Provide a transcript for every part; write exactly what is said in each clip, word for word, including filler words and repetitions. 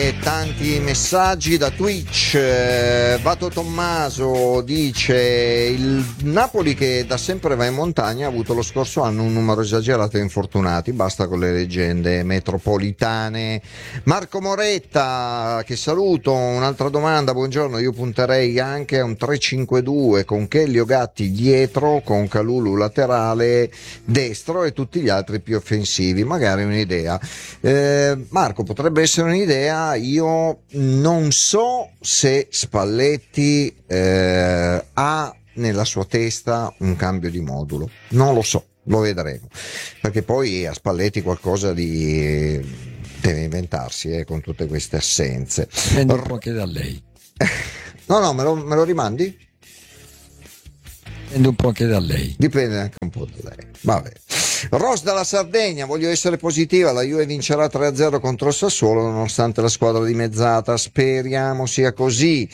e tanti messaggi da Twitch. eh, Vato Tommaso dice: il Napoli, che da sempre va in montagna, ha avuto lo scorso anno un numero esagerato di infortunati, basta con le leggende metropolitane. Marco Moretta, che saluto, un'altra domanda: buongiorno, io punterei anche a un tre cinque due con Kelly o Gatti dietro, con Kalulu laterale destro e tutti gli altri più offensivi, magari un'idea. eh, Marco, potrebbe essere un'idea. Io non so se Spalletti eh, ha nella sua testa un cambio di modulo, non lo so, lo vedremo, perché poi a Spalletti qualcosa di deve inventarsi eh, con tutte queste assenze. Dipende un po' anche da lei. No, no, me lo, me lo rimandi? Dipende un po' anche da lei. Dipende anche un po' da lei. Vabbè. Ross dalla Sardegna: voglio essere positiva, la Juve vincerà tre a zero contro il Sassuolo nonostante la squadra dimezzata, speriamo sia così.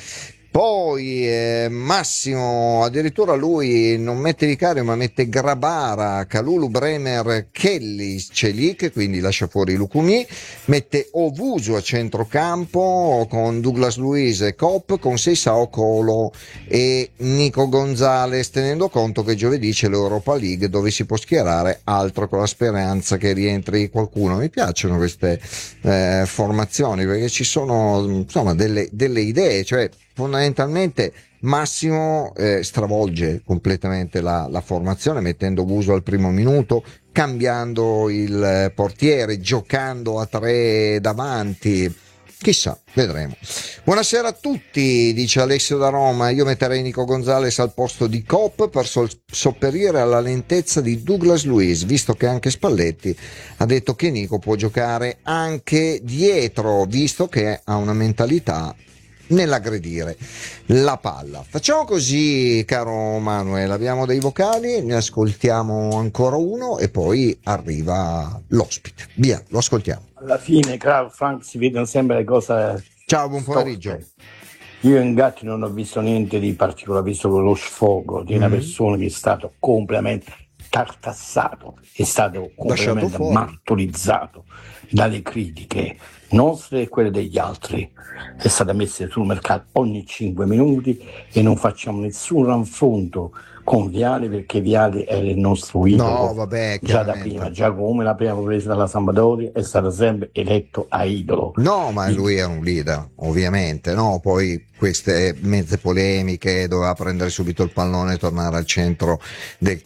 Poi eh, Massimo, addirittura lui non mette Vicario ma mette Grabara, Kalulu, Bremer, Kelly, Celik, quindi lascia fuori Lucumi, mette Ovuso a centrocampo con Douglas Luiz e Kopp, con Seisao, Colo e Nico Gonzalez, tenendo conto che giovedì c'è l'Europa League dove si può schierare altro, con la speranza che rientri qualcuno. Mi piacciono queste eh, formazioni perché ci sono insomma delle, delle idee, cioè fondamentalmente Massimo eh, stravolge completamente la, la formazione, mettendo Buso al primo minuto, cambiando il eh, portiere, giocando a tre davanti. Chissà, vedremo. Buonasera a tutti, dice Alessio da Roma. Io metterei Nico Gonzalez al posto di Kopp per sol- sopperire alla lentezza di Douglas Luiz, visto che anche Spalletti ha detto che Nico può giocare anche dietro, visto che ha una mentalità nell'aggredire la palla. Facciamo così, caro Manuel, abbiamo dei vocali, ne ascoltiamo ancora uno e poi arriva l'ospite. Via, lo ascoltiamo. Alla fine, caro Frank, si vedono sempre le cose. Ciao, buon pomeriggio. storte. Io in Gatti non ho visto niente di particolare, ho visto quello sfogo di una Mm. persona che è stato completamente tartassato, è stato completamente fuori. martorizzato dalle critiche nostre e quelle degli altri. È stata messa sul mercato ogni cinque minuti e non facciamo nessun raffronto con Viale, perché Viale è il nostro idolo. No, vabbè, Già da chiaramente. prima, già come l'abbiamo presa dalla Sampdoria, è stato sempre eletto a idolo. No, ma lui è un leader, ovviamente, no? Poi queste mezze polemiche, doveva prendere subito il pallone e tornare al centro del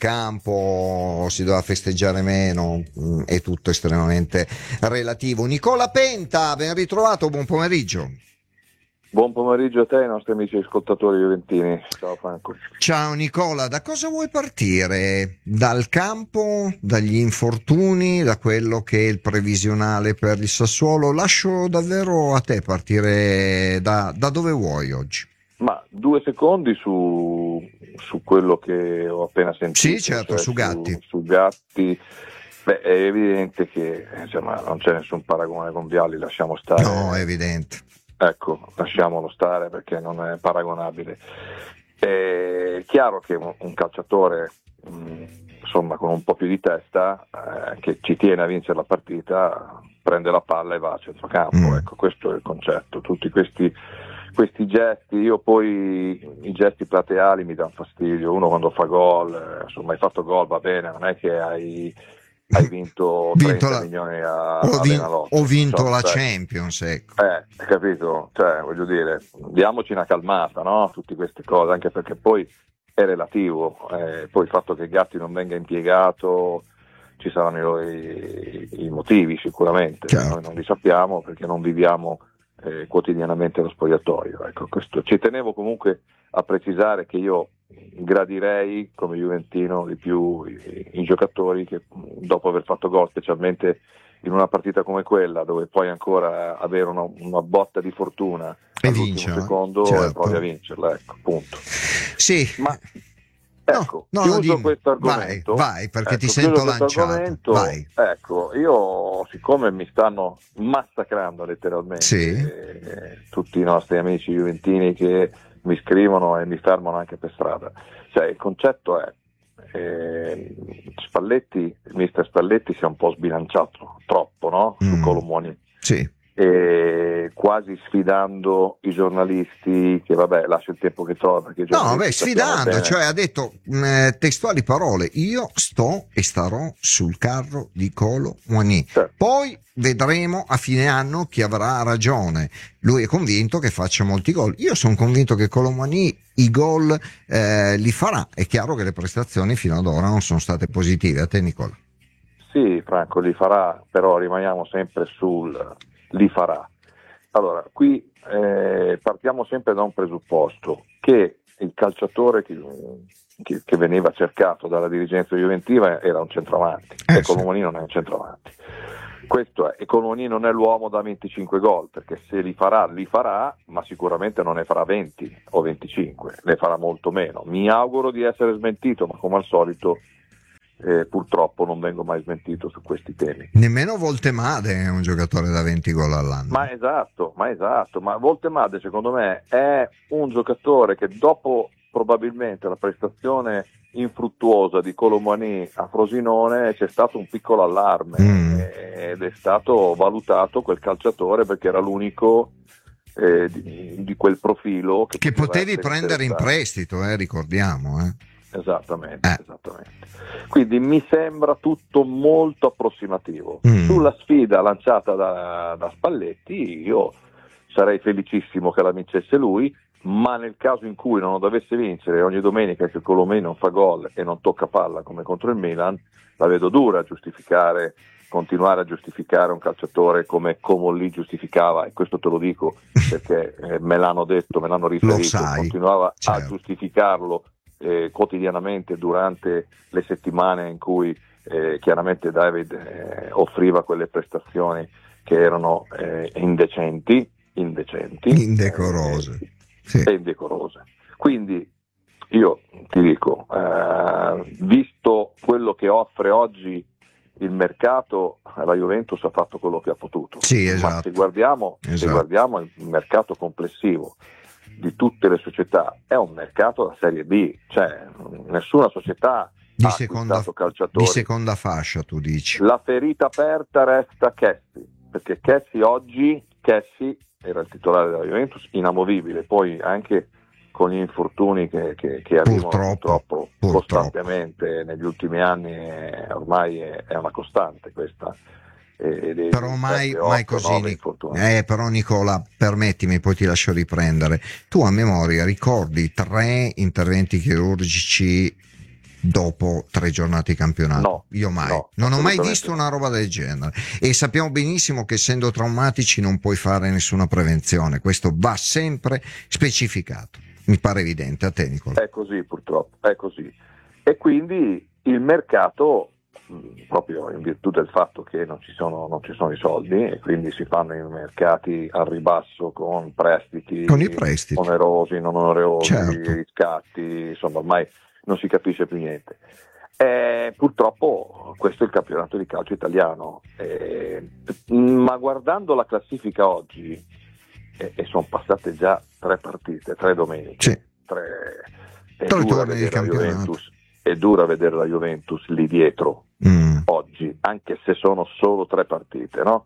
campo, si doveva festeggiare meno, mh, è tutto estremamente relativo. Nicola Penta, ben ritrovato, buon pomeriggio. Buon pomeriggio a te e ai nostri amici ascoltatori juventini. Ciao Franco. Ciao Nicola, da cosa vuoi partire? Dal campo, dagli infortuni, da quello che è il previsionale per il Sassuolo? Lascio davvero a te partire da, da dove vuoi oggi. Ma due secondi su, su quello che ho appena sentito. Sì, certo, cioè su Gatti. Su, su Gatti. Beh, è evidente che insomma, non c'è nessun paragone con Vialli, lasciamo stare. No, è evidente. Ecco, lasciamolo stare perché non è paragonabile. È chiaro che un, un calciatore mh, insomma con un po' più di testa eh, che ci tiene a vincere la partita prende la palla e va a centrocampo. Mm. Ecco, questo è il concetto. Tutti questi, questi gesti, io poi i gesti plateali mi danno fastidio. Uno quando fa gol, eh, insomma hai fatto gol, va bene, non è che hai hai vinto, Vinto trenta la- milioni a, Ho, a vin- Benalotto. ho vinto Insomma, la cioè, Champions, ecco. eh, hai capito? Cioè, voglio dire, diamoci una calmata, no? Tutte queste cose, anche perché poi è relativo. Eh, poi il fatto che Gatti non venga impiegato, ci saranno i, i motivi sicuramente. Chiaro. Noi non li sappiamo perché non viviamo eh, quotidianamente lo spogliatoio. Ecco, questo. Ci tenevo comunque a precisare che io gradirei come juventino di più i, i giocatori che dopo aver fatto gol, specialmente in una partita come quella dove puoi ancora avere una, una botta di fortuna E all'ultimo vincere, secondo certo. e provi a vincerla, ecco, punto. Sì. Ma No, ecco, no, chiuso dimmi. questo argomento, Vai, vai, perché ecco, ti sento chiuso questo lanciato. argomento, Vai. ecco, io siccome mi stanno massacrando letteralmente Sì. eh, tutti i nostri amici juventini che mi scrivono e mi fermano anche per strada, cioè il concetto è eh, Spalletti, il mister Spalletti si è un po' sbilanciato troppo, no? Su Mm. Colomoni. Sì. e quasi sfidando i giornalisti che vabbè lascia il tempo che trova perché i No, giornalisti beh, sappiamo sfidando, bene. cioè ha detto mh, testuali parole: io sto e starò sul carro di Kolo Muani. Certo. Poi vedremo a fine anno chi avrà ragione. Lui è convinto che faccia molti gol. Io sono convinto che Kolo Muani i gol eh, li farà. È chiaro che le prestazioni fino ad ora non sono state positive. A te, Nicola? Sì, Franco, li farà, però rimaniamo sempre sul li farà. Allora, qui eh, partiamo sempre da un presupposto, che il calciatore che, che, che veniva cercato dalla dirigenza juventina era un centravanti, Eh, e sì. Colomoni non è un centravanti. Questo è, e Colomoni non è l'uomo da venticinque gol, perché se li farà, li farà, ma sicuramente non ne farà venti o venticinque, ne farà molto meno. Mi auguro di essere smentito, ma come al solito Eh, purtroppo non vengo mai smentito su questi temi. Nemmeno Voltemade è un giocatore da venti gol all'anno. Ma esatto, ma esatto, ma Voltemade secondo me è un giocatore che dopo probabilmente la prestazione infruttuosa di Kolo Muani a Frosinone c'è stato un piccolo allarme Mm. ed è stato valutato quel calciatore perché era l'unico eh, di, di quel profilo che, Che poteva potevi essere prendere in interessante. prestito, eh, ricordiamo. Eh. Esattamente, Eh. esattamente. Quindi mi sembra tutto molto approssimativo. Mm. Sulla sfida lanciata da, da Spalletti io sarei felicissimo che la vincesse lui, ma nel caso in cui non lo dovesse vincere ogni domenica che Colomei non fa gol e non tocca palla come contro il Milan, la vedo dura a giustificare, continuare a giustificare un calciatore come Comolli giustificava, e questo te lo dico perché eh, me l'hanno detto, me l'hanno riferito, sai, continuava certo. a giustificarlo Eh, quotidianamente durante le settimane in cui eh, chiaramente David eh, offriva quelle prestazioni che erano eh, indecenti, indecenti Indecorose. eh, Sì. e indecorose. Quindi io ti dico, eh, visto quello che offre oggi il mercato, la Juventus ha fatto quello che ha potuto. Sì, Ma esatto. se guardiamo, se Esatto. guardiamo il mercato complessivo di tutte le società, è un mercato da Serie B, cioè nessuna società Di ha seconda, acquistato di calciatori. seconda fascia, tu dici. La ferita aperta resta Chessi, perché Chessi oggi, Chessi era il titolare della Juventus, inamovibile, poi anche con gli infortuni che, che, che arrivano Purtroppo, purtroppo, purtroppo. costantemente negli ultimi anni, è, ormai è, è una costante questa. E dei Però mai, sette, mai otto, così, nove Nic- infortuni. eh, però Nicola, permettimi, poi ti lascio riprendere. Tu a memoria ricordi tre interventi chirurgici dopo tre giornate di campionato? No, Io mai, no, non ho mai assolutamente visto no. una roba del genere, e sappiamo benissimo che essendo traumatici non puoi fare nessuna prevenzione, questo va sempre specificato, mi pare evidente. A te, Nicola? È così purtroppo, è così. E quindi il mercato, mh, proprio in virtù del fatto che non ci sono, non ci sono i soldi, e quindi si fanno i mercati al ribasso con prestiti, Con i prestiti. onerosi, non onerosi, Certo. riscatti, insomma ormai non si capisce più niente. Eh, purtroppo questo è il campionato di calcio italiano, eh, ma guardando la classifica oggi, eh, e sono passate già tre partite, tre domeniche, Sì. tre, è Tre dura turni di vedere la campionato. Juventus, è dura vedere la Juventus lì dietro Mm. oggi, anche se sono solo tre partite, no?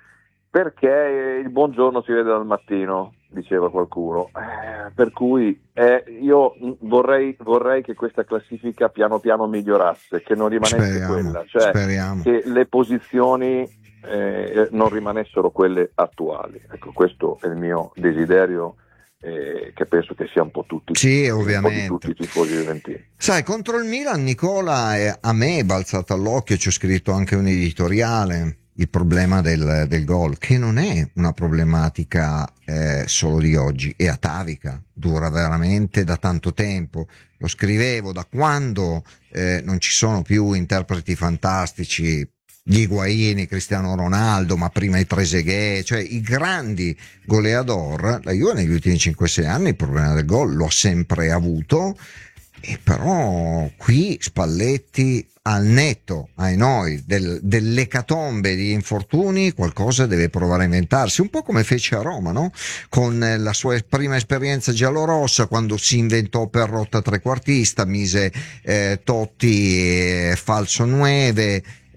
Perché il buongiorno si vede dal mattino, diceva qualcuno, eh, per cui eh, io vorrei, vorrei che questa classifica piano piano migliorasse, che non rimanesse Speriamo, quella, cioè speriamo. che le posizioni eh, non rimanessero quelle attuali. Ecco, questo è il mio desiderio, eh, che penso che sia un po' tutti, Sì, un po' ovviamente. di tutti i tifosi juventini. Sai, contro il Milan, Nicola, eh, a me è balzato all'occhio, ci ho scritto anche un editoriale, il problema del, del gol, che non è una problematica eh, solo di oggi, è atavica, dura veramente da tanto tempo. Lo scrivevo da quando eh, non ci sono più interpreti fantastici, gli Higuaini, Cristiano Ronaldo, ma prima i Trezeguet, cioè i grandi goleador. La Juve negli ultimi cinque sei anni il problema del gol lo ha sempre avuto, e però qui Spalletti, al netto ai noi del, dell'ecatombe di infortuni, qualcosa deve provare a inventarsi, un po' come fece a Roma, no? Con la sua prima esperienza giallorossa, quando si inventò Perrotta trequartista, mise eh, Totti eh, falso nueve,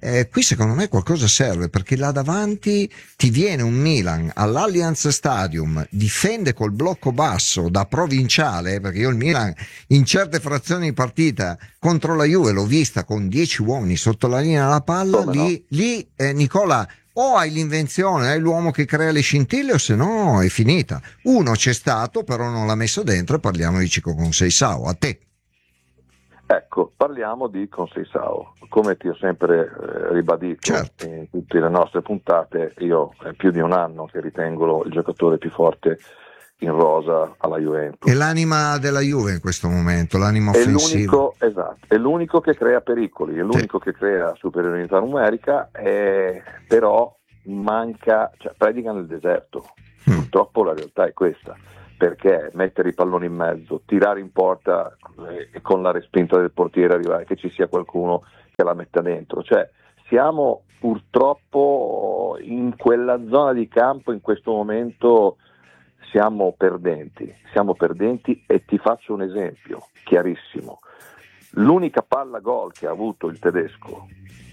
eh, qui secondo me qualcosa serve, perché là davanti ti viene un Milan all'Allianz Stadium, difende col blocco basso da provinciale, perché io il Milan in certe frazioni di partita contro la Juve l'ho vista con dieci uomini sotto la linea della palla. Come lì, no? lì eh, Nicola, o hai l'invenzione, hai l'uomo che crea le scintille, o se no è finita. Uno c'è stato, però non l'ha messo dentro, e parliamo di Chico Conceição. A te. Ecco, parliamo di Conceição. Come ti ho sempre eh, ribadito Certo. in tutte le nostre puntate, io è più di un anno che ritengo il giocatore più forte in rosa alla Juventus. È l'anima della Juve in questo momento, l'anima È offensiva. l'unico, esatto, è l'unico che crea pericoli, è l'unico che crea superiorità numerica, eh, però manca, cioè predica nel deserto. Mm. Purtroppo la realtà è questa, perché mettere i palloni in mezzo, tirare in porta eh, e con la respinta del portiere arrivare che ci sia qualcuno che la metta dentro, cioè siamo purtroppo in quella zona di campo in questo momento. Siamo perdenti, siamo perdenti e ti faccio un esempio chiarissimo. L'unica palla gol che ha avuto il tedesco,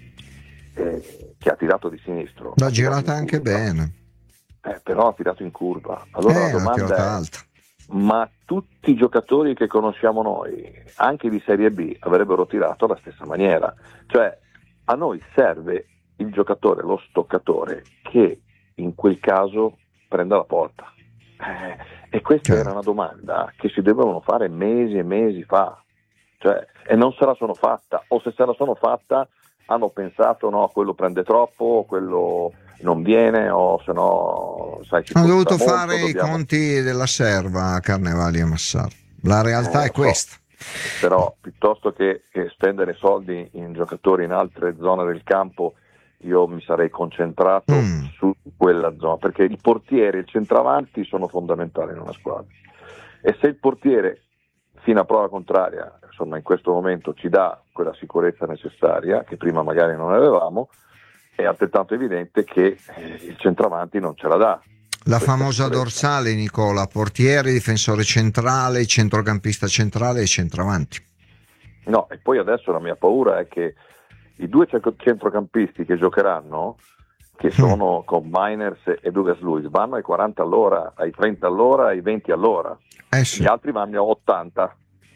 eh, che ha tirato di sinistro, L'ha ha tirato girata in anche curva, bene. eh, però ha tirato in curva. Allora Eh, la l'ha domanda tirata è, alta. ma tutti i giocatori che conosciamo noi, anche di Serie B, avrebbero tirato alla stessa maniera? Cioè, a noi serve il giocatore, lo stoccatore, che in quel caso prenda la porta. Eh, e questa Certo. era una domanda che si dovevano fare mesi e mesi fa, cioè, e non se la sono fatta, o se se la sono fatta hanno pensato no, quello prende troppo, quello non viene, o se no sai ci Hanno costa dovuto molto, fare dobbiamo... i conti della serva a Carnevali e Massaro. La realtà Eh, è lo so. questa. Però piuttosto che, che spendere soldi in giocatori in altre zone del campo, io mi sarei concentrato Mm. su quella zona, perché il portiere e il centravanti sono fondamentali in una squadra, e se il portiere fino a prova contraria, insomma in questo momento ci dà quella sicurezza necessaria che prima magari non avevamo, è altrettanto evidente che eh, il centravanti non ce la dà. La Questa famosa sicurezza. dorsale, Nicola: portiere, difensore centrale, centrocampista centrale e centravanti. No, e poi adesso la mia paura è che i due centrocampisti che giocheranno, che sono con Miners e Douglas Luiz, vanno ai quaranta all'ora, ai trenta all'ora, ai venti all'ora. Eh sì. Gli altri vanno a ottanta.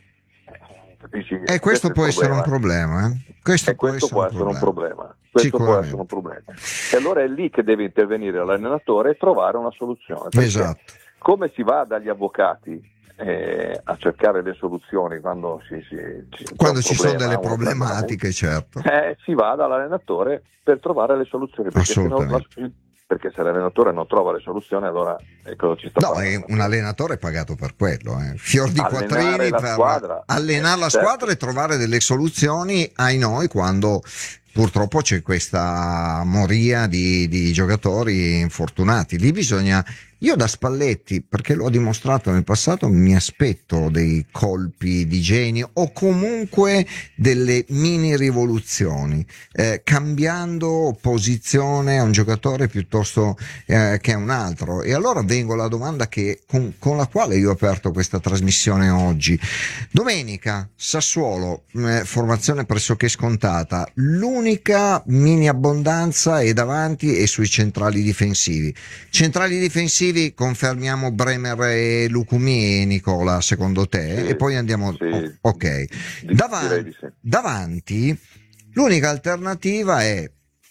Capisci? E questo è può il essere un problema. problema. Eh? Questo, E può questo essere, può un essere un problema. problema. Questo può Sicuramente. essere un problema. E allora è lì che deve intervenire l'allenatore e trovare una soluzione. Perché Esatto. come si va dagli avvocati eh, a cercare le soluzioni quando, si, si, ci- Quando c'è ci un sono problema, delle uno prende una problematiche, certo. eh, si va dall'allenatore per trovare le soluzioni, perché se, non, Assolutamente. perché se l'allenatore non trova le soluzioni, allora eh, cosa ci sta No, facendo? è un allenatore pagato per quello, eh. Fior di Allenare quattrini la per squadra. allenare la Certo. squadra e trovare delle soluzioni ai noi, quando purtroppo c'è questa moria di, di giocatori infortunati. Lì bisogna, io da Spalletti, perché l'ho dimostrato nel passato, mi aspetto dei colpi di genio o comunque delle mini rivoluzioni, eh, cambiando posizione a un giocatore piuttosto eh, che a un altro. E allora vengo alla domanda che, con, con la quale io ho aperto questa trasmissione oggi. Domenica Sassuolo, eh, formazione pressoché scontata, l'unica mini abbondanza è davanti e sui centrali difensivi. Centrali difensivi confermiamo Bremer e Lucumi, Nicola, secondo te? Sì, E poi andiamo sì. oh, ok. Di- Davan- direi di sì. davanti l'unica alternativa è,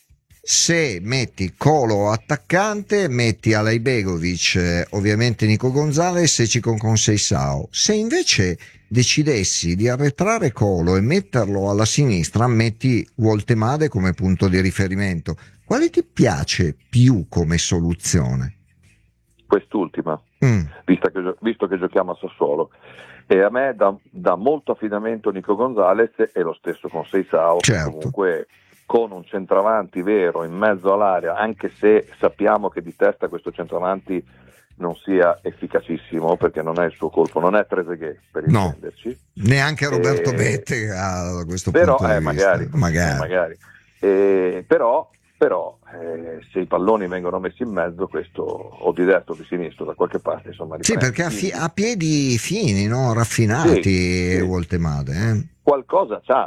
se metti Colo attaccante, metti Alaibegovic, eh, ovviamente Nico Gonzalez e Chico Conceição. Se invece decidessi di arretrare Colo e metterlo alla sinistra, metti Woltemade come punto di riferimento. Quale ti piace più come soluzione? Quest'ultima, Mm. visto che, gio- visto che giochiamo a Sassuolo, e a me dà, dà molto affidamento Nico Gonzalez e lo stesso Conceição, che Certo. comunque con un centravanti vero in mezzo all'area, anche se sappiamo che di testa questo centravanti non sia efficacissimo, perché non è il suo colpo, non è Trezeguet per No. intenderci. Neanche Roberto Eh, Bette a questo Però punto di eh, vista. magari, magari. eh, magari. Eh, però, però eh, se i palloni vengono messi in mezzo, questo o di destra o di sinistra, da qualche parte, insomma, Sì, riprende. perché ha, fi- ha piedi fini, no? Raffinati, Sì, sì. Woltemade. Eh? Qualcosa c'ha,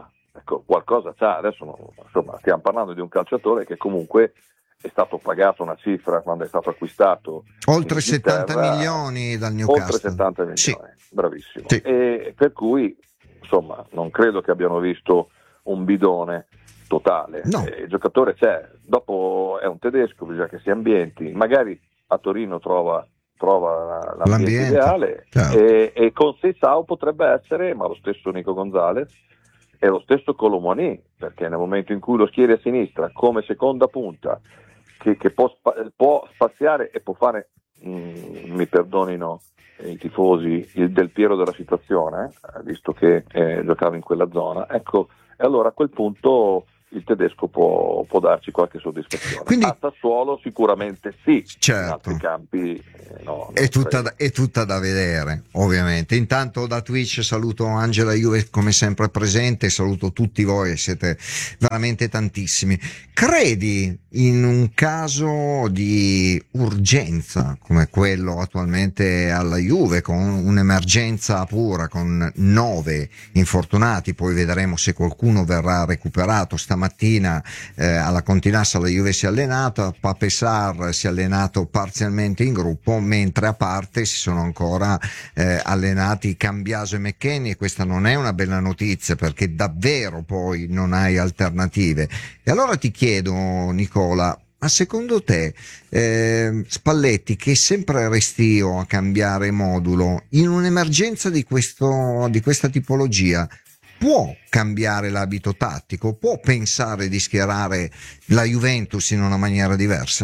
ecco, qualcosa c'ha. Adesso non- insomma, stiamo parlando di un calciatore che comunque è stato pagato una cifra quando è stato acquistato Oltre in settanta Inghilterra, milioni dal oltre Newcastle. settanta milioni, Sì. bravissimo. Sì. E per cui, insomma, non credo che abbiano visto un bidone totale. No. Eh, il giocatore c'è, dopo è un tedesco, bisogna che si ambienti, magari a Torino trova, trova l'ambiente, L'ambiente, ideale, certo. e, e con Seisao potrebbe essere, ma lo stesso Nico Gonzalez e lo stesso Colomoni, perché nel momento in cui lo schieri a sinistra come seconda punta, che, che può, spa- può spaziare e può fare, mm, mi perdonino i tifosi, il Del Piero della situazione, eh, visto che eh, giocava in quella zona, ecco, e allora a quel punto il tedesco può, può darci qualche soddisfazione. Quindi- a Sassuolo sicuramente sì, Certo. in altri campi eh, no. È non tutta, credo. da, è tutta da vedere, ovviamente. Intanto da Twitch saluto Angela Juve come sempre presente, saluto tutti voi, siete veramente tantissimi. Credi in un caso di urgenza come quello attualmente alla Juve, con un'emergenza pura, con nove infortunati, poi vedremo se qualcuno verrà recuperato. Stamattina eh, alla Continassa la Juve si è allenata, Pape Sarr si è allenato parzialmente in gruppo, mentre a parte si sono ancora eh, allenati Cambiaso e McKennie, e questa non è una bella notizia perché davvero poi non hai alternative. E allora ti chiedo, Nicola, ma secondo te eh, Spalletti, che è sempre restio a cambiare modulo, in un'emergenza di questo, di questa tipologia, può cambiare l'abito tattico? Può pensare di schierare la Juventus in una maniera diversa?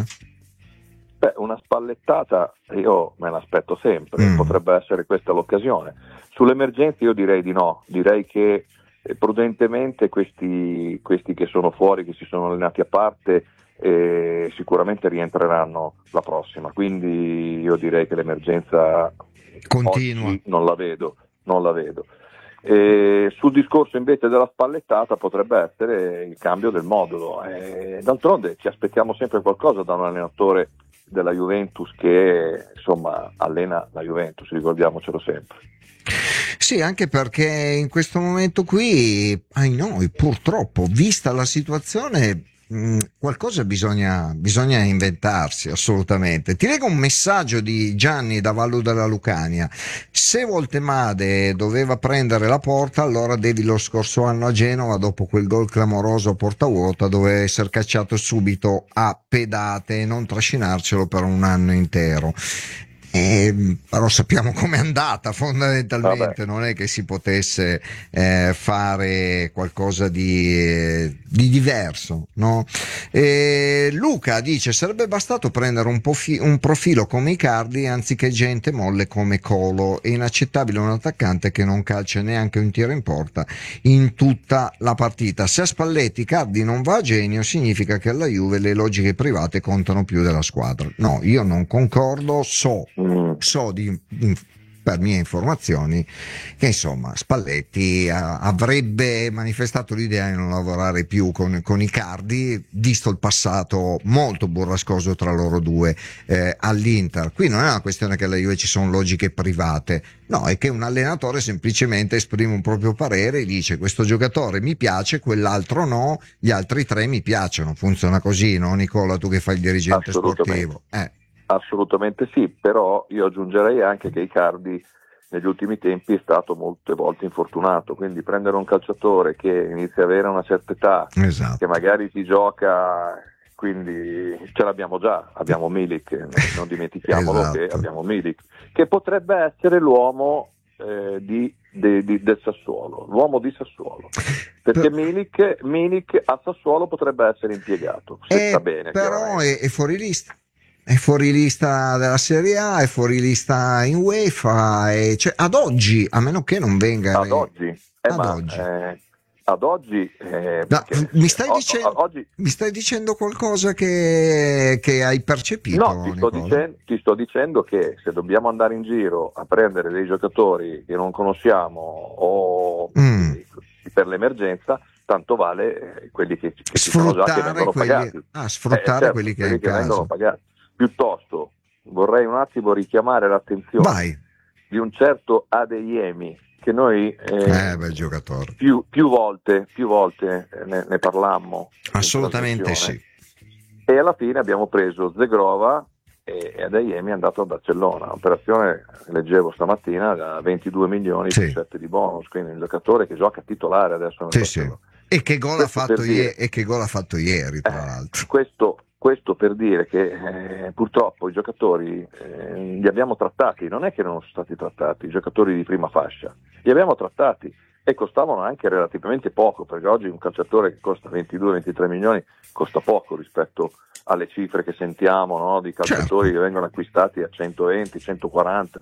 Beh, una spallettata io me l'aspetto sempre, Mm. potrebbe essere questa l'occasione. Sull'emergenza io direi di no, direi che eh, prudentemente questi, questi che sono fuori, che si sono allenati a parte, eh, sicuramente rientreranno la prossima, quindi io direi che l'emergenza Continua. oggi non la vedo, non la vedo. E sul discorso invece della spallettata potrebbe essere il cambio del modulo. E d'altronde ci aspettiamo sempre qualcosa da un allenatore della Juventus che insomma allena la Juventus, ricordiamocelo sempre. Sì, anche perché in questo momento qui, ai noi, purtroppo, vista la situazione, mh, qualcosa bisogna, bisogna inventarsi, assolutamente. Ti leggo un messaggio di Gianni da Vallo della Lucania. Se Voltemade doveva prendere la Porta, allora devi lo scorso anno a Genova, dopo quel gol clamoroso a porta vuota, doveva essere cacciato subito a pedate e non trascinarcelo per un anno intero. Eh, però sappiamo com'è andata fondamentalmente. Vabbè. Non è che si potesse eh, fare qualcosa di, eh, di diverso, no? Eh, Luca dice: sarebbe bastato prendere un, pofi- un profilo come Icardi anziché gente molle come Colo. È inaccettabile un attaccante che non calcia neanche un tiro in porta in tutta la partita. Se a Spalletti Icardi non va a genio, significa che alla Juve le logiche private contano più della squadra. No, io non concordo. So Mm. so di, in- per mie informazioni che insomma Spalletti a- avrebbe manifestato l'idea di non lavorare più con, con Icardi, visto il passato molto burrascoso tra loro due eh, all'Inter. Qui non è una questione che alla Juve ci sono logiche private, no, è che un allenatore semplicemente esprime un proprio parere e dice: questo giocatore mi piace, quell'altro no, gli altri tre mi piacciono. Funziona così, no, Nicola, tu che fai il dirigente Assolutamente. sportivo? Eh. Assolutamente sì, però io aggiungerei anche che Icardi negli ultimi tempi è stato molte volte infortunato, quindi prendere un calciatore che inizia ad avere una certa età, Esatto. che magari si gioca, quindi ce l'abbiamo già, abbiamo Milik, non dimentichiamolo Esatto. che abbiamo Milik, che potrebbe essere l'uomo eh, di, di- di- del Sassuolo, l'uomo di Sassuolo, perché Milik, Milik a Sassuolo potrebbe essere impiegato, se Eh, sta bene. però chiaramente. è, è fuori lista. È fuori lista della Serie A, è fuori lista in UEFA, e cioè, ad oggi, a meno che non venga Ad oggi, eh, ad ma, oggi. eh, ad oggi, eh, No, perché- mi stai o- dicendo o- oggi, mi stai dicendo qualcosa che, che hai percepito, no, ti sto, Nicola? dicen- ti sto dicendo che se dobbiamo andare in giro a prendere dei giocatori che non conosciamo o Mm. per l'emergenza, tanto vale eh, quelli che, che ci sono già, che Sfruttare vengono quelli, pagati. ah, sfruttare Eh, certo, quelli che hai in quelli che vengono casa. pagati. Piuttosto vorrei un attimo richiamare l'attenzione Vai. di un certo Adeyemi che noi eh, eh, bel giocatore. Più, più volte, più volte ne, ne parlammo. Assolutamente sì. E alla fine abbiamo preso Zegrova e Adeyemi è andato a Barcellona. Operazione, leggevo stamattina, da ventidue milioni sì. più sette di bonus, quindi un giocatore che gioca titolare adesso nel sì, Barcellona. Sì. E che gol ha fatto dire, ieri, e che gol ha fatto ieri tra eh, l'altro. Questo, questo per dire che eh, purtroppo i giocatori eh, li abbiamo trattati, non è che non sono stati trattati, i giocatori di prima fascia, li abbiamo trattati e costavano anche relativamente poco, perché oggi un calciatore che costa ventidue ventitré milioni costa poco rispetto alle cifre che sentiamo, no? Di calciatori certo. che vengono acquistati a centoventi, centoquaranta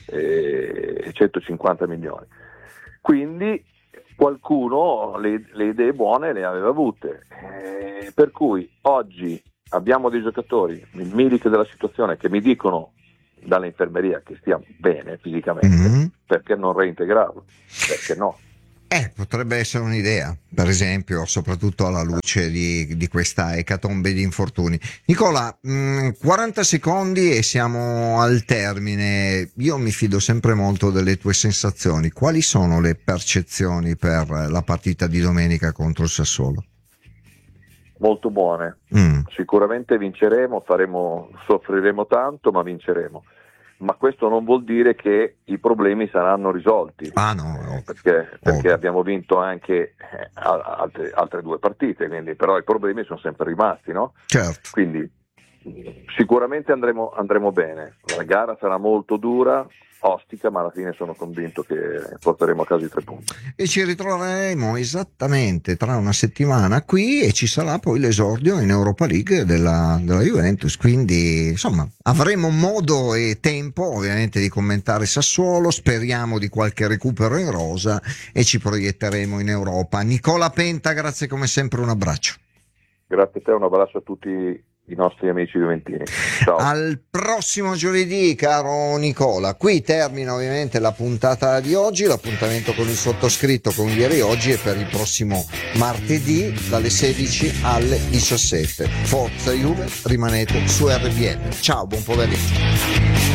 e eh, centocinquanta milioni. Quindi qualcuno le, le idee buone le aveva avute, eh, per cui oggi abbiamo dei giocatori, il Milik della situazione, che mi dicono dall'infermeria che stia bene fisicamente, mm-hmm. perché non reintegrarlo? Perché no? Eh, potrebbe essere un'idea, per esempio, soprattutto alla luce di, di questa ecatombe di infortuni. Nicola, mh, quaranta secondi e siamo al termine. Io mi fido sempre molto delle tue sensazioni. Quali sono le percezioni per la partita di domenica contro il Sassuolo? Molto buone. Mm. Sicuramente vinceremo, faremo, soffriremo tanto, ma vinceremo. Ma questo non vuol dire che i problemi saranno risolti, ah, no, no. perché, perché abbiamo vinto anche eh, altre, altre due partite, quindi, però i problemi sono sempre rimasti, no? Certo. Quindi sicuramente andremo, andremo bene, la gara sarà molto dura, ostica, ma alla fine sono convinto che porteremo a casa i tre punti. E ci ritroveremo esattamente tra una settimana qui e ci sarà poi l'esordio in Europa League della, della Juventus, quindi insomma avremo modo e tempo ovviamente di commentare Sassuolo, speriamo di qualche recupero in rosa e ci proietteremo in Europa. Nicola Penta, grazie come sempre, un abbraccio. Grazie a te, un abbraccio a tutti i nostri amici juventini. Ciao. Al prossimo giovedì, caro Nicola. Qui termina ovviamente la puntata di oggi, l'appuntamento con il sottoscritto con ieri oggi è per il prossimo martedì dalle sedici alle diciassette. Forza Juve, rimanete su R B N. Ciao, buon pomeriggio.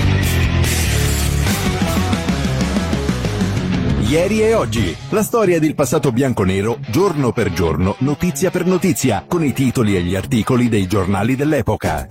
Ieri e oggi, la storia del passato bianconero, giorno per giorno, notizia per notizia, con i titoli e gli articoli dei giornali dell'epoca.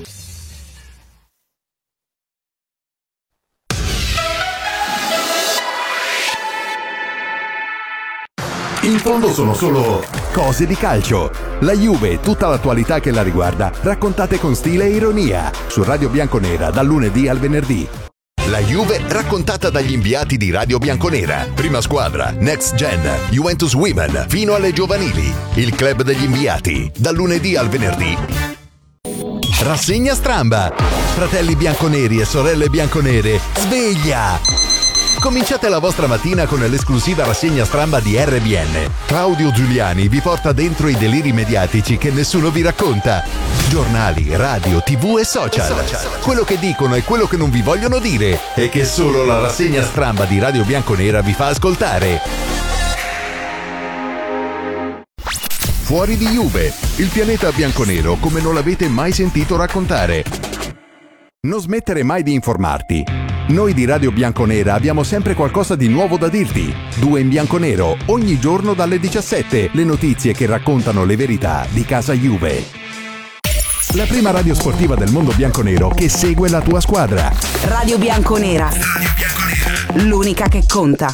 In fondo sono solo cose di calcio. La Juve, tutta l'attualità che la riguarda, raccontate con stile e ironia, su Radio Bianconera dal lunedì al venerdì. La Juve raccontata dagli inviati di Radio Bianconera. Prima squadra, Next Gen, Juventus Women, fino alle giovanili. Il club degli inviati, dal lunedì al venerdì. Rassegna Stramba. Fratelli bianconeri e sorelle bianconere, sveglia! Cominciate la vostra mattina con l'esclusiva rassegna Stramba di R B N. Claudio Giuliani vi porta dentro i deliri mediatici che nessuno vi racconta. Giornali, radio, tv e social. Quello che dicono e quello che non vi vogliono dire e che solo la rassegna Stramba di Radio Bianconera vi fa ascoltare. Fuori di Juve, il pianeta bianconero come non l'avete mai sentito raccontare. Non smettere mai di informarti. Noi di Radio Bianconera abbiamo sempre qualcosa di nuovo da dirti. Due in bianconero, ogni giorno dalle diciassette, le notizie che raccontano le verità di casa Juve. La prima radio sportiva del mondo bianconero che segue la tua squadra. Radio Bianconera. Radio Bianconera. L'unica che conta.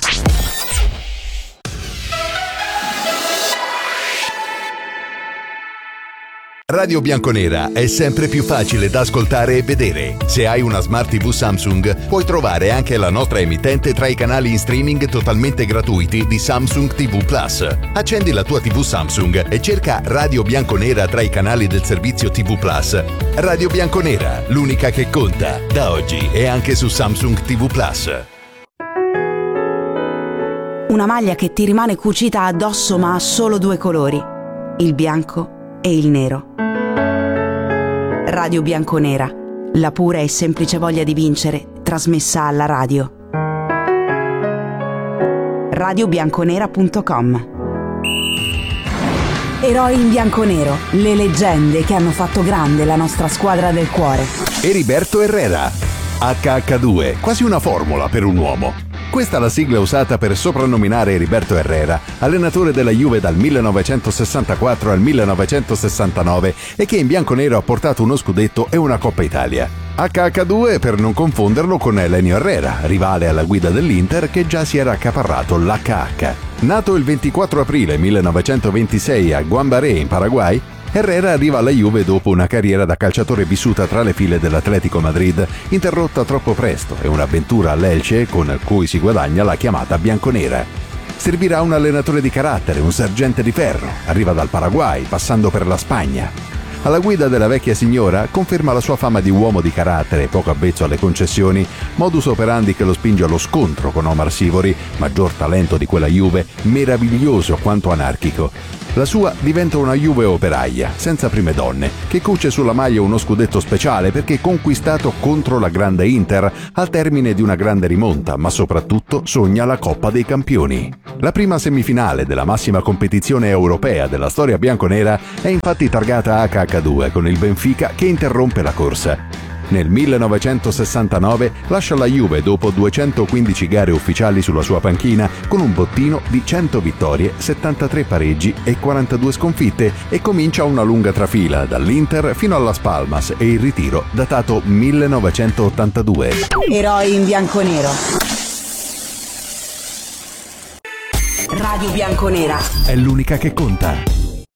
Radio Bianconera è sempre più facile da ascoltare e vedere. Se hai una Smart tivù Samsung, puoi trovare anche la nostra emittente tra i canali in streaming totalmente gratuiti di Samsung ti vu Plus. Accendi la tua tivù Samsung e cerca Radio Bianconera tra i canali del servizio ti vu Plus. Radio Bianconera, l'unica che conta, da oggi e anche su Samsung ti vu Plus. Una maglia che ti rimane cucita addosso ma ha solo due colori, il bianco e il nero. Radio Bianconera, la pura e semplice voglia di vincere, trasmessa alla radio. radio bianconera punto com. Eroi in bianconero, le leggende che hanno fatto grande la nostra squadra del cuore. Heriberto Herrera, acca acca due, quasi una formula per un uomo. Questa è la sigla usata per soprannominare Heriberto Herrera, allenatore della Juve dal millenovecentosessantaquattro al millenovecentosessantanove e che in bianconero ha portato uno scudetto e una Coppa Italia. acca acca due per non confonderlo con Elenio Herrera, rivale alla guida dell'Inter che già si era accaparrato l'acca acca. Nato il ventiquattro aprile millenovecentoventisei a Guambaré in Paraguay, Herrera arriva alla Juve dopo una carriera da calciatore vissuta tra le file dell'Atletico Madrid, interrotta troppo presto, e un'avventura all'Elche con cui si guadagna la chiamata bianconera. Servirà un allenatore di carattere, un sergente di ferro. Arriva dal Paraguay, passando per la Spagna. Alla guida della vecchia signora conferma la sua fama di uomo di carattere, poco avvezzo alle concessioni, modus operandi che lo spinge allo scontro con Omar Sivori, maggior talento di quella Juve, meraviglioso quanto anarchico. La sua diventa una Juve operaia, senza prime donne, che cuce sulla maglia uno scudetto speciale perché conquistato contro la grande Inter al termine di una grande rimonta, ma soprattutto sogna la Coppa dei Campioni. La prima semifinale della massima competizione europea della storia bianconera è infatti targata acca acca due con il Benfica che interrompe la corsa. Nel millenovecentosessantanove lascia la Juve dopo duecentoquindici gare ufficiali sulla sua panchina con un bottino di cento vittorie, settantatré pareggi e quarantadue sconfitte e comincia una lunga trafila dall'Inter fino alla Spalmas e il ritiro datato millenovecentottantadue. Eroi in bianconero. Radio Bianconera È l'unica che conta.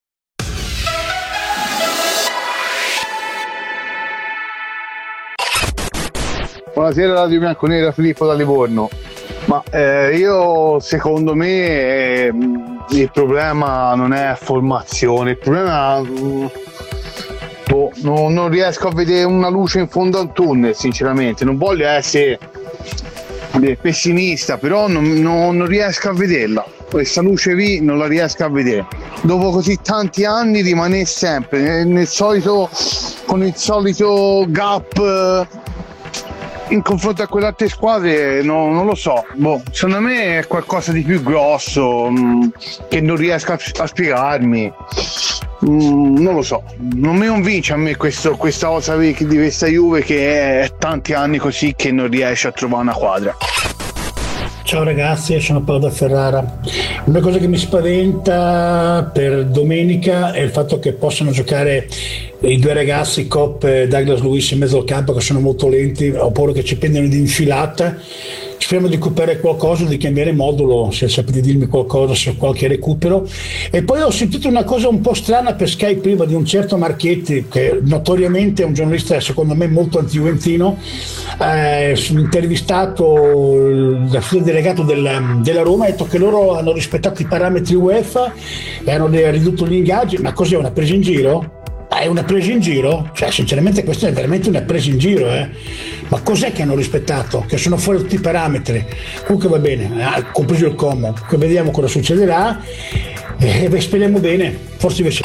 Buonasera Radio Bianconera, Filippo da Livorno. Ma eh, io secondo me eh, il problema non è formazione, il problema mh, boh, no, non riesco a vedere una luce in fondo al tunnel, sinceramente. Non voglio essere eh, pessimista, però non, non, non riesco a vederla. Questa luce qui non la riesco a vedere. Dopo così tanti anni rimane sempre nel, nel solito, con il solito gap. Eh, in confronto a quelle altre squadre no, non lo so, boh, secondo me è qualcosa di più grosso mh, che non riesco a, a spiegarmi, mh, non lo so, non mi convince a me questo, questa cosa di questa Juve che è tanti anni così che non riesce a trovare una quadra. Ciao ragazzi, sono Paolo da Ferrara. Una cosa che mi spaventa per domenica è il fatto che possano giocare i due ragazzi Kopp e Douglas Luiz in mezzo al campo, che sono molto lenti, ho paura che ci prendano di infilata. Speriamo di recuperare qualcosa, di cambiare modulo, se sapete dirmi qualcosa, se ho qualche recupero. E poi ho sentito una cosa un po' strana per Sky prima di un certo Marchetti, che notoriamente è un giornalista secondo me molto anti-juventino, eh, intervistato dal figlio delegato del, della Roma, ha detto che loro hanno rispettato i parametri UEFA e hanno ridotto gli ingaggi. Ma cos'è, una presa in giro? È una presa in giro? Cioè sinceramente questa è veramente una presa in giro, eh? Ma cos'è che hanno rispettato? Che sono fuori tutti i parametri. Comunque va bene, eh, compreso il Como. Vediamo cosa succederà e eh, speriamo bene, forse invece.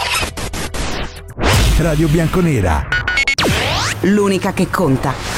Radio Bianconera, l'unica che conta.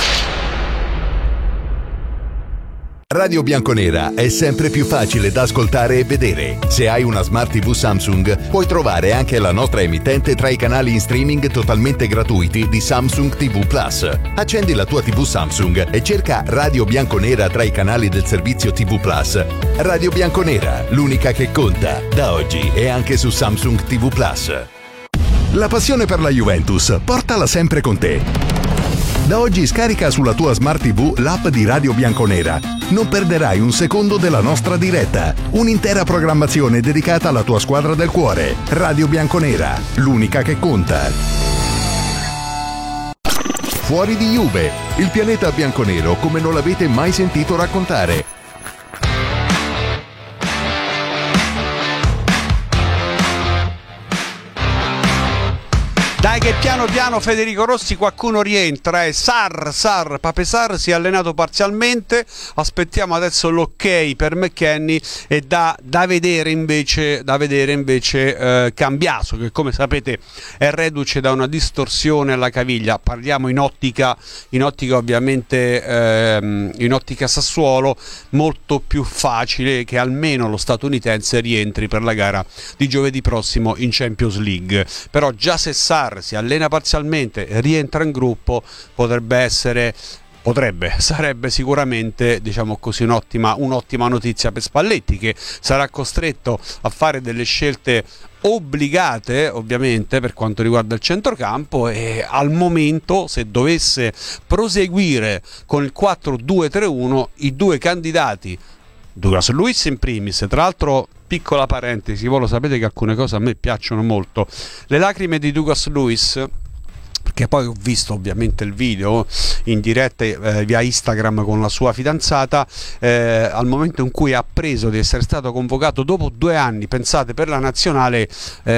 Radio Bianconera è sempre più facile da ascoltare e vedere. Se hai una Smart tivù Samsung, puoi trovare anche la nostra emittente tra i canali in streaming totalmente gratuiti di Samsung tivù Plus. Accendi la tua tivù Samsung e cerca Radio Bianconera tra i canali del servizio tivù Plus. Radio Bianconera, l'unica che conta, da oggi e anche su Samsung tivù Plus. La passione per la Juventus, portala sempre con te. Da oggi scarica sulla tua Smart tivù l'app di Radio Bianconera. Non perderai un secondo della nostra diretta. Un'intera programmazione dedicata alla tua squadra del cuore. Radio Bianconera, l'unica che conta. Fuori di Juve, il pianeta bianconero come non l'avete mai sentito raccontare. Dai che piano piano Federico Rossi qualcuno rientra, eh. Sarr, Sarr, Pape Sarr si è allenato parzialmente, aspettiamo adesso l'ok per McKennie e da, da vedere invece, da vedere invece eh, Cambiaso, che come sapete è reduce da una distorsione alla caviglia. Parliamo in ottica, in ottica ovviamente ehm, in ottica Sassuolo, molto più facile che almeno lo statunitense rientri per la gara di giovedì prossimo in Champions League. Però già se Sarr si allena parzialmente, rientra in gruppo, potrebbe essere potrebbe, sarebbe sicuramente, diciamo così, un'ottima, un'ottima notizia per Spalletti, che sarà costretto a fare delle scelte obbligate ovviamente per quanto riguarda il centrocampo, e al momento, se dovesse proseguire con il quattro due tre uno, i due candidati, Douglas Luiz in primis, tra l'altro, piccola parentesi, voi lo sapete che alcune cose a me piacciono molto, le lacrime di Douglas Luiz, perché poi ho visto ovviamente il video in diretta eh, via Instagram con la sua fidanzata, eh, al momento in cui ha appreso di essere stato convocato dopo due anni, pensate, per la nazionale,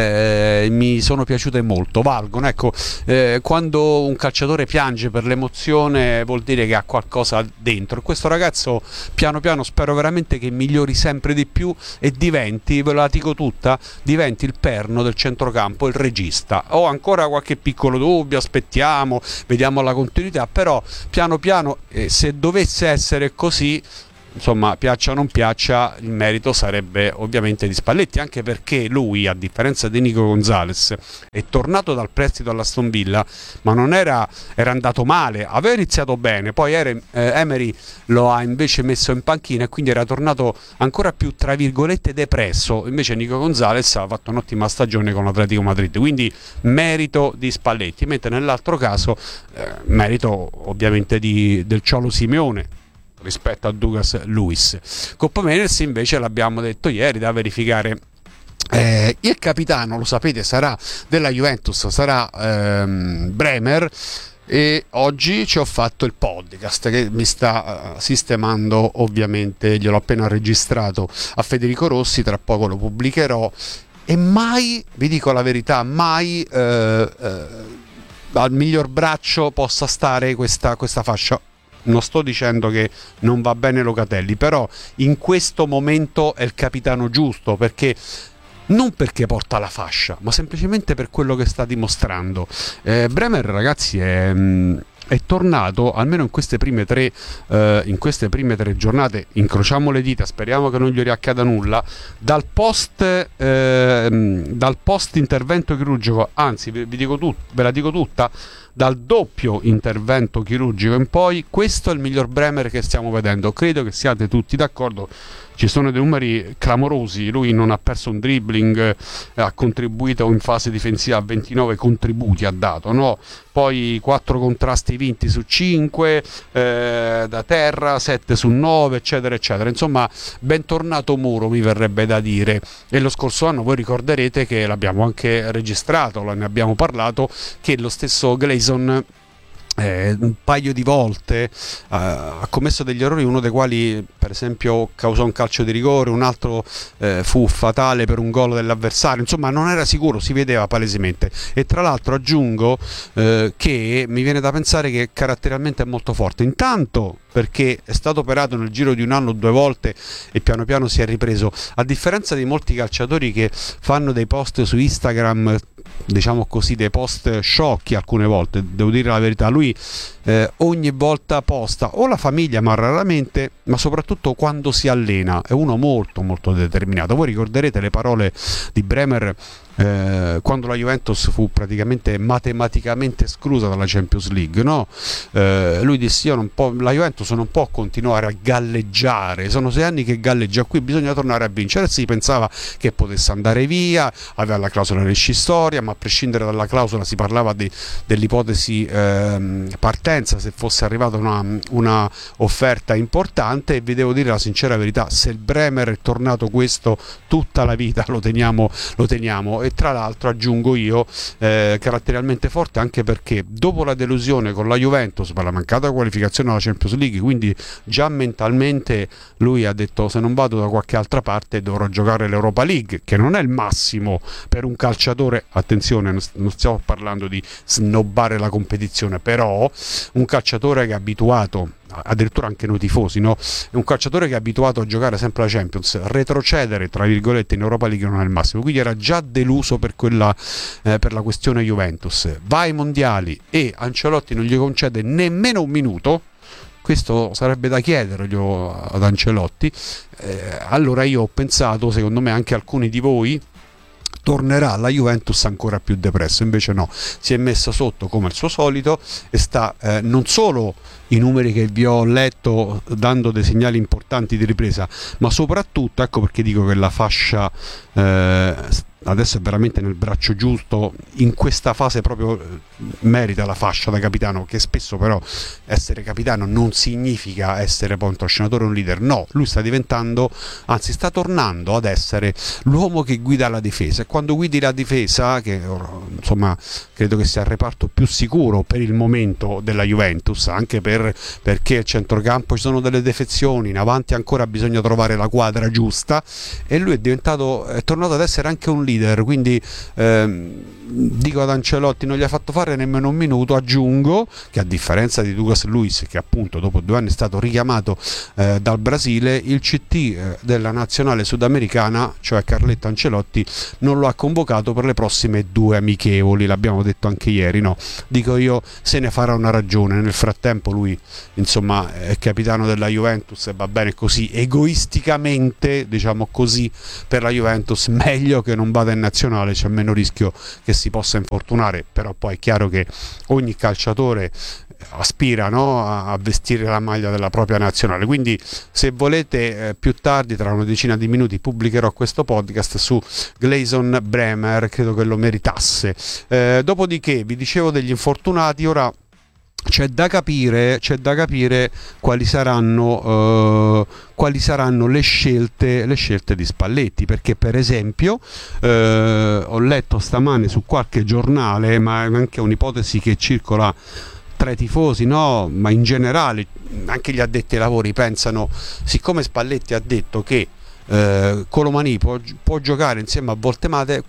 eh, mi sono piaciute molto, valgono, ecco, eh, quando un calciatore piange per l'emozione vuol dire che ha qualcosa dentro, e questo ragazzo piano piano spero veramente che migliori sempre di più e diventi, ve la dico tutta, diventi il perno del centrocampo, il regista. Ho ancora qualche piccolo dubbio, aspettiamo, vediamo la continuità, però piano piano, eh, se dovesse essere così, insomma, piaccia o non piaccia, il merito sarebbe ovviamente di Spalletti, anche perché lui, a differenza di Nico Gonzalez, è tornato dal prestito all'Aston Villa, ma non era, era andato male, aveva iniziato bene, poi era, eh, Emery lo ha invece messo in panchina e quindi era tornato ancora più, tra virgolette, depresso. Invece Nico Gonzalez ha fatto un'ottima stagione con l'Atletico Madrid, quindi merito di Spalletti, mentre nell'altro caso eh, merito ovviamente di, del Cholo Simeone rispetto a Douglas Luiz. Coppa Meners invece, l'abbiamo detto ieri, da verificare. Eh, il capitano, lo sapete, sarà della Juventus, sarà ehm, Bremer, e oggi ci ho fatto il podcast che mi sta uh, sistemando, ovviamente gliel'ho appena registrato a Federico Rossi, tra poco lo pubblicherò, e mai, vi dico la verità, mai eh, eh, al miglior braccio possa stare questa, questa fascia. Non sto dicendo che non va bene Locatelli, però in questo momento è il capitano giusto, perché non perché porta la fascia, ma semplicemente per quello che sta dimostrando. eh, Bremer, ragazzi, è, è tornato, almeno in queste prime tre eh, in queste prime tre giornate, incrociamo le dita, speriamo che non gli riaccada nulla, dal post eh, dal post intervento chirurgico, anzi vi, vi dico tut, ve la dico tutta, dal doppio intervento chirurgico in poi, questo è il miglior Bremer che stiamo vedendo. Credo che siate tutti d'accordo, ci sono dei numeri clamorosi, lui non ha perso un dribbling, eh, ha contribuito in fase difensiva a ventinove contributi, ha dato, no? Poi quattro contrasti vinti su cinque, eh, da terra, sette su nove, eccetera eccetera. Insomma, bentornato Muro, mi verrebbe da dire. E lo scorso anno voi ricorderete che l'abbiamo anche registrato, ne abbiamo parlato, che lo stesso Gleason Eh, un paio di volte eh, ha commesso degli errori, uno dei quali per esempio causò un calcio di rigore, un altro eh, fu fatale per un gol dell'avversario, insomma non era sicuro, si vedeva palesemente. E tra l'altro aggiungo eh, che mi viene da pensare che caratterialmente è molto forte, intanto perché è stato operato nel giro di un anno due volte e piano piano si è ripreso, a differenza di molti calciatori che fanno dei post su Instagram, diciamo così, dei post sciocchi alcune volte, devo dire la verità. Lui eh, ogni volta posta o la famiglia, ma raramente, ma soprattutto quando si allena, è uno molto molto determinato. Voi ricorderete le parole di Bremer eh, quando la Juventus fu praticamente matematicamente esclusa dalla Champions League, no? Eh, lui disse: io non po- la Juventus non può continuare a galleggiare, sono sei anni che galleggia qui, bisogna tornare a vincere. Si pensava che potesse andare via, aveva la clausola rescissoria, ma a prescindere dalla clausola si parlava di, dell'ipotesi eh, partenza se fosse arrivata una, una offerta importante. E vi devo dire la sincera verità, se il Bremer è tornato questo, tutta la vita lo teniamo, lo teniamo. E tra l'altro aggiungo io, eh, caratterialmente forte, anche perché dopo la delusione con la Juventus per la mancata qualificazione alla Champions League, quindi già mentalmente lui ha detto: se non vado da qualche altra parte dovrò giocare l'Europa League, che non è il massimo per un calciatore, attenzione, non stiamo parlando di snobbare la competizione, però un calciatore che è abituato, addirittura anche noi tifosi, no? È un calciatore che è abituato a giocare sempre la Champions, retrocedere tra virgolette in Europa League non è il massimo, quindi era già deluso per quella eh, per la questione Juventus. Va ai mondiali e Ancelotti non gli concede nemmeno un minuto. Questo sarebbe da chiederglielo ad Ancelotti. Eh, allora io ho pensato, secondo me anche alcuni di voi tornerà la Juventus ancora più depresso. Invece no, si è messa sotto come al suo solito e sta eh, non solo i numeri che vi ho letto dando dei segnali importanti di ripresa, ma soprattutto, ecco perché dico che la fascia eh, adesso è veramente nel braccio giusto, in questa fase proprio merita la fascia da capitano, che spesso però essere capitano non significa essere poi un trascinatore o un leader. No, lui sta diventando, anzi sta tornando ad essere l'uomo che guida la difesa, e quando guidi la difesa, che insomma credo che sia il reparto più sicuro per il momento della Juventus, anche per perché al centrocampo ci sono delle defezioni, in avanti ancora bisogna trovare la quadra giusta, e lui è diventato, è tornato ad essere anche un leader, quindi ehm, dico ad Ancelotti non gli ha fatto fare nemmeno un minuto. Aggiungo che a differenza di Douglas Luiz, che appunto dopo due anni è stato richiamato eh, dal Brasile, il C T eh, della nazionale sudamericana, cioè Carletto Ancelotti, non lo ha convocato per le prossime due amichevoli, l'abbiamo detto anche ieri, no? Dico io, se ne farà una ragione. Nel frattempo lui insomma è capitano della Juventus e va bene così, egoisticamente diciamo così, per la Juventus meglio che non vada in nazionale, c'è meno rischio che si possa infortunare. Però poi è chiaro che ogni calciatore aspira, no, a vestire la maglia della propria nazionale, quindi se volete eh, più tardi, tra una decina di minuti, pubblicherò questo podcast su Gleison Bremer, credo che lo meritasse. Eh, dopodiché vi dicevo degli infortunati, ora c'è da capire, c'è da capire quali saranno, uh, quali saranno le scelte, le scelte di Spalletti, perché per esempio uh, ho letto stamane su qualche giornale, ma è anche un'ipotesi che circola tra i tifosi, no, ma in generale anche gli addetti ai lavori pensano, siccome Spalletti ha detto che uh, Colomani può, può giocare insieme a Voltemate,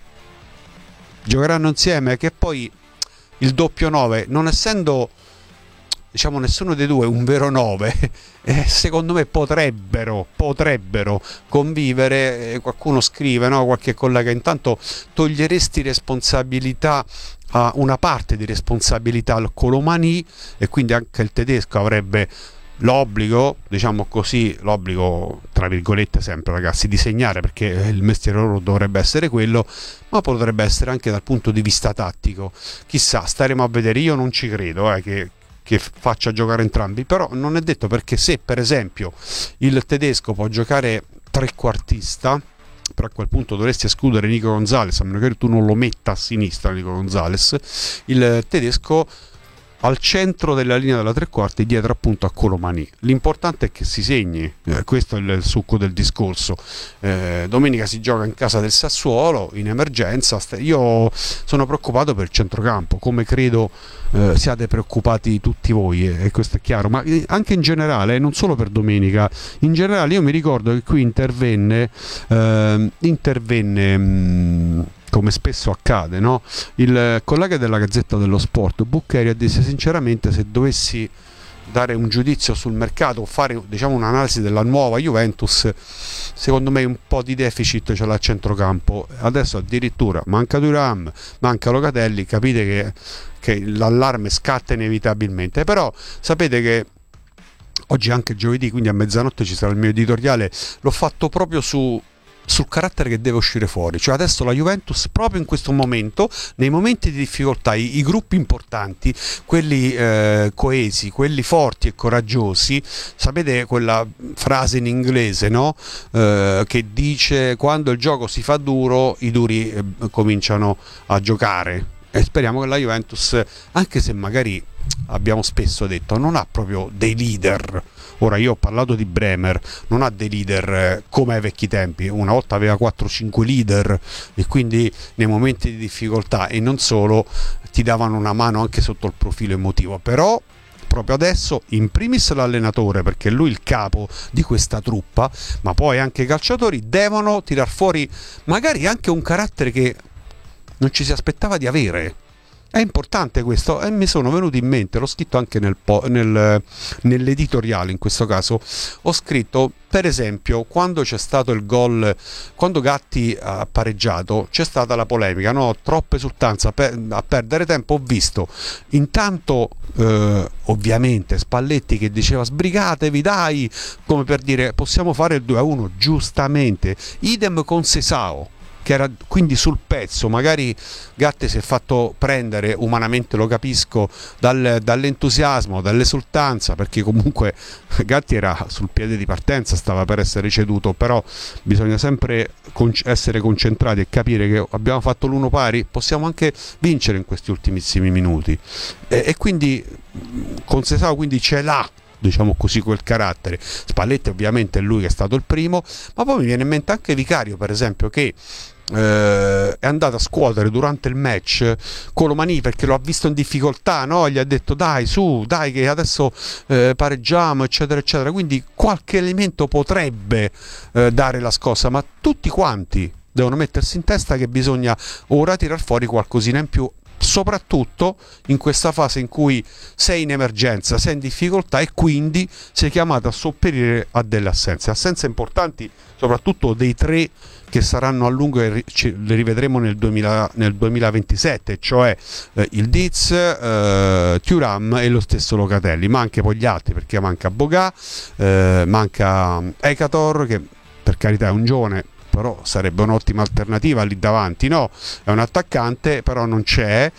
giocheranno insieme, che poi il doppio nove, non essendo diciamo nessuno dei due un vero nove, eh, secondo me potrebbero potrebbero convivere. Eh, qualcuno scrive, no, qualche collega, intanto toglieresti responsabilità a una parte di responsabilità al Colomani, e quindi anche il tedesco avrebbe l'obbligo, diciamo così, l'obbligo tra virgolette sempre, ragazzi, di segnare, perché il mestiere loro dovrebbe essere quello, ma potrebbe essere anche dal punto di vista tattico, chissà, staremo a vedere. Io non ci credo eh, che che faccia giocare entrambi, però non è detto, perché se per esempio il tedesco può giocare trequartista, però a quel punto dovresti escludere Nico Gonzalez, a meno che tu non lo metta a sinistra Nico Gonzalez, il tedesco al centro della linea della tre quarti, dietro appunto a Colomani. L'importante è che si segni, eh, questo è il succo del discorso. Eh, domenica si gioca in casa del Sassuolo in emergenza. Io sono preoccupato per il centrocampo, come credo eh, siate preoccupati tutti voi, e eh, questo è chiaro, ma anche in generale, non solo per domenica. In generale io mi ricordo che qui intervenne eh, intervenne mh, come spesso accade, no? Il collega della Gazzetta dello Sport, Buccheri, disse sinceramente, se dovessi dare un giudizio sul mercato o fare diciamo un'analisi della nuova Juventus, secondo me un po' di deficit ce l'ha a centrocampo. Adesso addirittura manca Thuram, manca Locatelli, capite che, che l'allarme scatta inevitabilmente. Però sapete che oggi è anche giovedì, quindi a mezzanotte ci sarà il mio editoriale, l'ho fatto proprio su sul carattere che deve uscire fuori. Cioè adesso la Juventus, proprio in questo momento, nei momenti di difficoltà, i, i gruppi importanti, quelli eh, coesi, quelli forti e coraggiosi, sapete quella frase in inglese, no? Eh, che dice quando il gioco si fa duro i duri eh, cominciano a giocare, e speriamo che la Juventus, anche se magari abbiamo spesso detto non ha proprio dei leader. Ora io ho parlato di Bremer, non ha dei leader eh, come ai vecchi tempi, una volta aveva quattro cinque leader, e quindi nei momenti di difficoltà e non solo ti davano una mano anche sotto il profilo emotivo. Però proprio adesso in primis l'allenatore, perché è lui il capo di questa truppa, ma poi anche i calciatori devono tirar fuori magari anche un carattere che non ci si aspettava di avere. È importante questo, e mi sono venuti in mente, l'ho scritto anche nel, nel, nell'editoriale. In questo caso ho scritto, per esempio, quando c'è stato il gol, quando Gatti ha pareggiato, c'è stata la polemica, no? Troppa esultanza per, a perdere tempo. Ho visto intanto eh, ovviamente Spalletti che diceva sbrigatevi dai, come per dire possiamo fare il due a uno, giustamente, idem con Sesao, che era quindi sul pezzo. Magari Gatti si è fatto prendere, umanamente lo capisco, dal, dall'entusiasmo, dall'esultanza, perché comunque Gatti era sul piede di partenza, stava per essere ceduto, però bisogna sempre con- essere concentrati e capire che abbiamo fatto l'uno pari, possiamo anche vincere in questi ultimissimi minuti, e, e quindi con Seisao quindi ce l'ha, diciamo così, quel carattere. Spalletti ovviamente è lui che è stato il primo, ma poi mi viene in mente anche Vicario, per esempio, che eh, è andato a scuotere durante il match Colomani perché lo ha visto in difficoltà, no? Gli ha detto dai su, dai che adesso eh, pareggiamo, eccetera eccetera, quindi qualche elemento potrebbe eh, dare la scossa, ma tutti quanti devono mettersi in testa che bisogna ora tirar fuori qualcosina in più, soprattutto in questa fase in cui sei in emergenza, sei in difficoltà e quindi sei chiamato a sopperire a delle assenze, assenze importanti soprattutto dei tre che saranno a lungo e le rivedremo nel, duemila, nel duemilaventisette, cioè eh, il Diz, eh, Thuram e lo stesso Locatelli, ma anche poi gli altri, perché manca Boga, eh, manca Ekator, che per carità è un giovane, però sarebbe un'ottima alternativa lì davanti, no? È un attaccante, però non c'è.